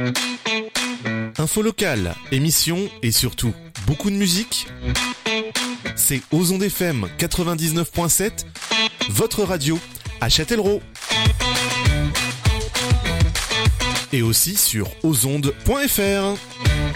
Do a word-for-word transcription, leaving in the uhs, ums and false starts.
Info locale, émissions et surtout beaucoup de musique. C'est Aux Ondes F M quatre-vingt-dix-neuf point sept, votre radio à Châtellerault. Et aussi sur aux ondes point f r.